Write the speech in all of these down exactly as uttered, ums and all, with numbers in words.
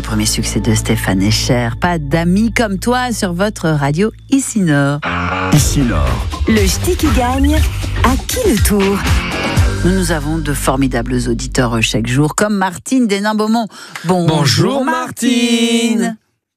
premier succès de Stéphane Escher. Pas d'amis comme toi sur votre radio Ici Nord. Ici Nord. Le ch'ti qui gagne, à qui le tour? Nous, nous avons de formidables auditeurs chaque jour, comme Martine d'Hénin-Beaumont. Bon, Bonjour Martine.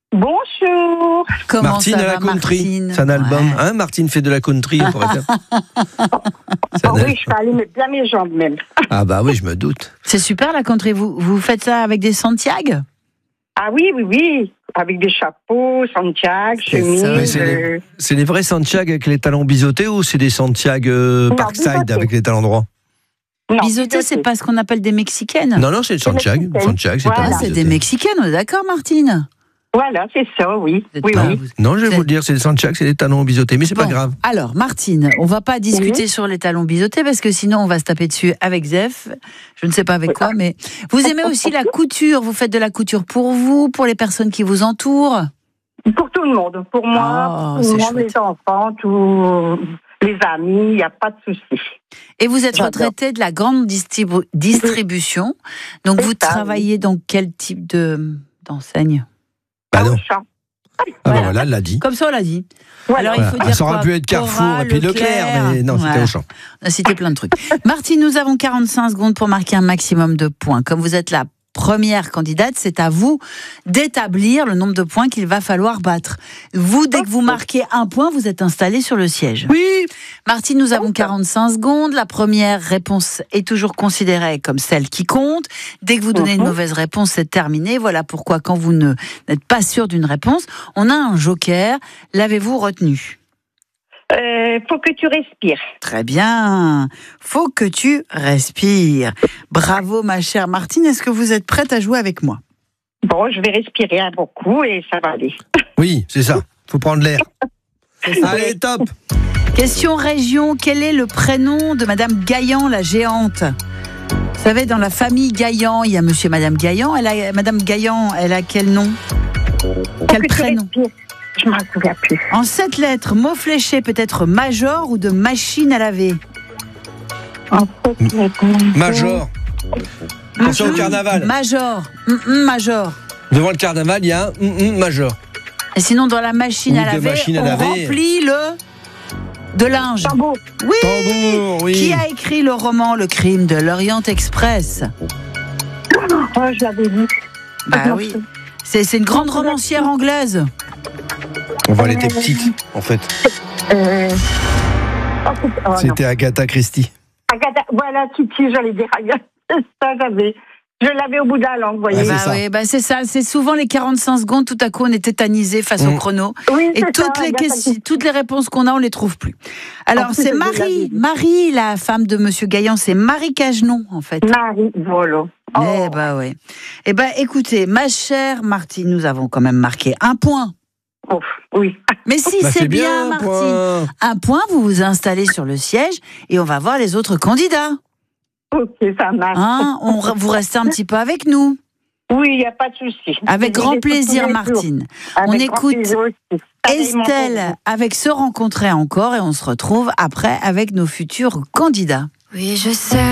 Bonjour. Comment Martine ça à va, la country, Martine? c'est un album. Ouais. Hein, Martine fait de la country. On pourrait faire. C'est un Oh oui, album. je vais aller mettre bien mes jambes même. Ah bah oui, je me doute. C'est super la country. Vous, vous faites ça avec des Santiago? Ah oui, oui, oui. Avec des chapeaux, Santiago, C'est ça. chemises. Mais c'est les, euh, c'est les vrais Santiago avec les talons biseautés ou c'est des Santiago euh, Non, Parkside biseautés. avec les talons droits? non, Biseauté, c'est pas ce qu'on appelle des Mexicaines? Non, non, c'est le Santiago. Mexicaines. Santiago, c'est Voilà. Ah, talons c'est biseautés. des Mexicaines, on est d'accord, Martine? Voilà, c'est ça, oui. Vous êtes Oui, pas- oui. vous- Non, je vais C'est- vous le dire, c'est des Santiago, c'est des talons biseautés, mais c'est pas Bon, grave. Alors, Martine, on va pas discuter sur les talons biseautés parce que sinon on va se taper dessus avec Zef. Je ne sais pas avec quoi, mais vous aimez aussi la couture. Vous faites de la couture pour vous, pour les personnes qui vous entourent. Pour tout le monde. Pour moi, Oh, pour c'est tout le monde, chouette. les enfants, tous les amis, il n'y a pas de souci. Et vous êtes J'adore. retraité de la grande distribu- distribution. Donc C'est vous ça, travaillez dans quel type de d'enseigne? Bah Ah, non. au champ. Ah bah voilà, elle l'a dit. Comme ça, on l'a dit. Voilà. Alors, il faut Voilà. dire Ça aurait quoi? pu être Carrefour Cora, et puis Leclerc, mais non, c'était Voilà. Auchan. On a cité plein de trucs. Martine, nous avons quarante-cinq secondes pour marquer un maximum de points. Comme vous êtes la première candidate, c'est à vous d'établir le nombre de points qu'il va falloir battre. Vous, dès que vous marquez un point, vous êtes installé sur le siège. Oui. Martine, nous avons quarante-cinq secondes. La première réponse est toujours considérée comme celle qui compte. Dès que vous donnez une Mhm. mauvaise réponse, c'est terminé. Voilà pourquoi, quand vous ne, n'êtes pas sûr d'une réponse, on a un joker. L'avez-vous retenu? Euh, faut que tu respires. Très bien. Faut que tu respires. Bravo, ma chère Martine. Est-ce que vous êtes prête à jouer avec moi? Bon, je vais respirer un bon coup et ça va aller. Oui, c'est ça. Faut prendre l'air. Allez, top. Question région. Quel est le prénom de Madame Gaillan, la géante? Vous savez, dans la famille Gaillan, il y a Monsieur et Madame Gaillan. Elle a, Madame Gaillan, elle a quel nom? Faut Quel que tu prénom? respires. Je m'en souviens plus. En sept lettres, mot fléché peut être major ou de machine à laver. En fait, Major. Attention au carnaval. Major. Hum, hum, major. Devant le carnaval, il y a un hum, hum, major. Et sinon, dans la machine Ou à de laver, machine à on laver. remplit le de linge. Tambour. Oui. Tambour, oui. Qui a écrit le roman Le Crime de l'Orient Express? Oh, je l'avais dit. Bah oui. C'est, c'est une grande romancière anglaise. On voit, elle était petite, en fait. Euh... Oh, c'est- oh, non. C'était Agatha Christie. Agatha, voilà, Kitty, j'allais dire. C'est ça, j'avais. Je l'avais au bout de la langue, vous voyez. Ah, c'est Bah ça. oui, bah c'est ça. C'est souvent les quarante-cinq secondes. Tout à coup, on est tétanisé face au Mm. chrono. Oui, Et c'est toutes ça, les Agatha questions, Christie. toutes les réponses qu'on a, on les trouve plus. Alors, En plus, c'est je l'avais Marie. dit. Marie, la femme de Monsieur Gaillan, c'est Marie Cagenon, en fait. Marie, voilà. Eh Oh. bah ouais. Eh ben, écoutez, ma chère Martine, nous avons quand même marqué un point. Ouf, oui. Mais si, Bah, c'est bien, un Martine. point. Un point, vous vous installez sur le siège et on va voir les autres candidats. Ok, ça marche. Hein, on, vous restez un petit peu avec nous. Oui, il n'y a pas de souci. Avec Je grand les écoute plaisir, tous les jours. Martine. Avec On grand écoute plaisir aussi. Pareillement pour Estelle vous. avec Se rencontrer encore et on se retrouve après avec nos futurs candidats. Oui, je sais.